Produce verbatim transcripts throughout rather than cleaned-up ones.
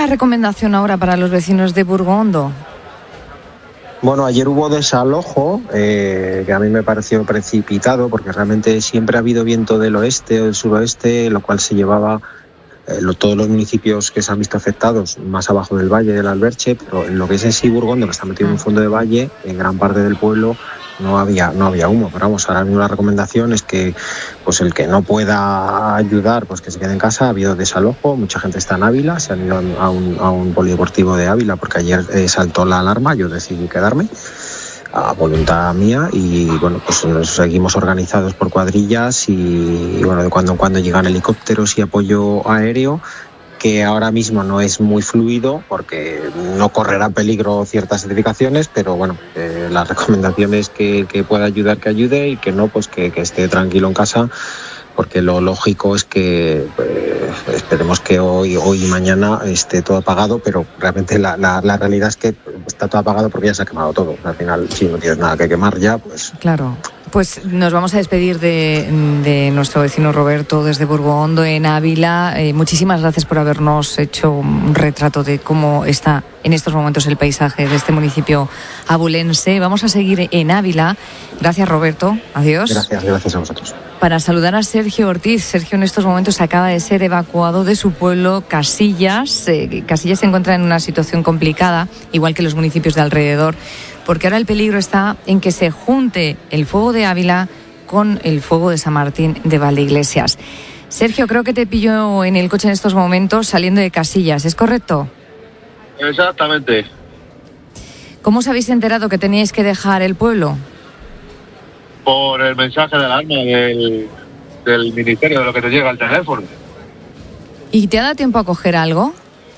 la recomendación ahora para los vecinos de Burgondo? Bueno, ayer hubo desalojo, eh, que a mí me pareció precipitado, porque realmente siempre ha habido viento del oeste o del suroeste, lo cual se llevaba eh, lo, todos los municipios que se han visto afectados más abajo del valle del Alberche, pero en lo que es en sí Burgondo, que está metido en un fondo de valle, en gran parte del pueblo no había no había humo. Pero vamos, ahora mismo la recomendación es que pues el que no pueda ayudar, pues que se quede en casa. Ha habido desalojo, mucha gente está en Ávila, se han ido a un, a un polideportivo de Ávila porque ayer eh, saltó la alarma, yo decidí quedarme a voluntad mía y bueno, pues nos seguimos organizados por cuadrillas y, y bueno, de cuando en cuando llegan helicópteros y apoyo aéreo, que ahora mismo no es muy fluido porque no correrá peligro ciertas edificaciones, pero bueno, eh, la recomendación es que, que pueda ayudar, que ayude, y que no, pues que, que esté tranquilo en casa, porque lo lógico es que eh, esperemos que hoy, hoy y mañana esté todo apagado, pero realmente la, la, la realidad es que está todo apagado porque ya se ha quemado todo. Al final, si no tienes nada que quemar ya, pues... Claro. Pues nos vamos a despedir de, de nuestro vecino Roberto desde Burgondo, en Ávila. Eh, muchísimas gracias por habernos hecho un retrato de cómo está en estos momentos el paisaje de este municipio abulense. Vamos a seguir en Ávila. Gracias, Roberto. Adiós. Gracias, gracias a vosotros. Para saludar a Sergio Ortiz. Sergio en estos momentos acaba de ser evacuado de su pueblo, Casillas. Eh, Casillas se encuentra en una situación complicada, igual que los municipios de alrededor, porque ahora el peligro está en que se junte el fuego de Ávila con el fuego de San Martín de Valdeiglesias. Sergio, creo que te pillo en el coche en estos momentos saliendo de Casillas, ¿es correcto? Exactamente. ¿Cómo os habéis enterado que teníais que dejar el pueblo? Por el mensaje de alarma del, del ministerio, de lo que te llega al teléfono. ¿Y te ha dado tiempo a coger algo?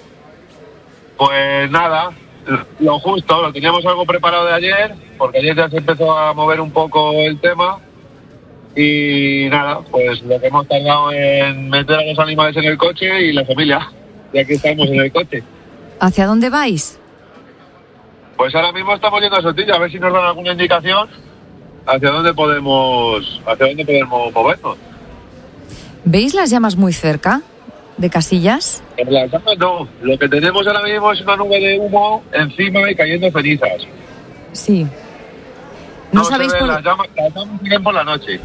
Pues nada, lo justo, lo teníamos algo preparado de ayer, porque ayer ya se empezó a mover un poco el tema. Y nada, pues lo que hemos tardado en meter a los animales en el coche y la familia, ya que estamos en el coche. ¿Hacia dónde vais? Pues ahora mismo estamos yendo a Sotillo, a ver si nos dan alguna indicación hacia dónde podemos, hacia dónde podemos movernos. ¿Veis las llamas muy cerca de Casillas? En las llamas no, lo que tenemos ahora mismo es una nube de humo encima y cayendo cenizas. Sí. No, No sabéis se ven, por... las llamas, las llamas siguen por la noche.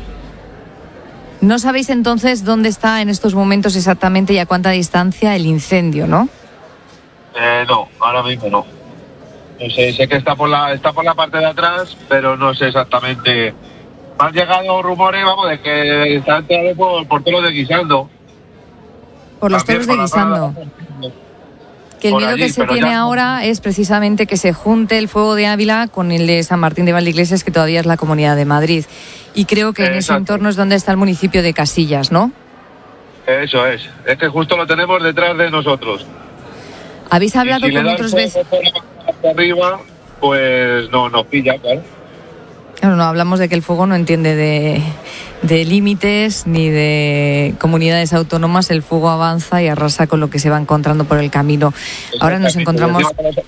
No sabéis entonces dónde está en estos momentos exactamente y a cuánta distancia el incendio, ¿no? Eh, no, ahora mismo no. No sé, sé que está por la está por la parte de atrás, pero no sé exactamente. Me han llegado rumores, vamos, de que está entrado por, por todos los de Guisando. Por los También toros de por la Guisando. zona. Que el Por miedo allí, que se pero tiene ya- ahora es precisamente que se junte el fuego de Ávila con el de San Martín de Valdeiglesias, que todavía es la Comunidad de Madrid. Y creo que en ese Exacto. entorno es donde está el municipio de Casillas, ¿no? Eso es. Es que justo lo tenemos detrás de nosotros. ¿Habéis hablado Y si con le da el otros fuego vecinos? por la parte de arriba, pues no nos pilla, claro. Claro, no hablamos de que el fuego no entiende de, de límites ni de comunidades autónomas. El fuego avanza y arrasa con lo que se va encontrando por el camino. Ahora nos encontramos...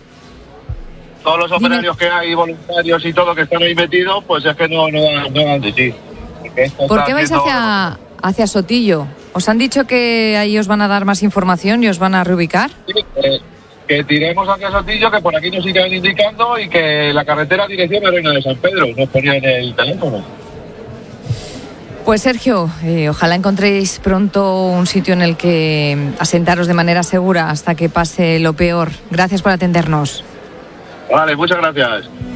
Todos los operarios que hay, voluntarios y todo que están ahí metidos, pues es que no, no, dan, no dan de sí. Porque esto ¿Por está qué vais haciendo- hacia, hacia Sotillo? ¿Os han dicho que ahí os van a dar más información y os van a reubicar? Sí, que, que tiremos hacia Sotillo, que por aquí nos sigan indicando, y que la carretera dirección a Reina de San Pedro nos ponía en el teléfono. Pues Sergio, eh, ojalá encontréis pronto un sitio en el que asentaros de manera segura hasta que pase lo peor. Gracias por atendernos. Vale, muchas gracias.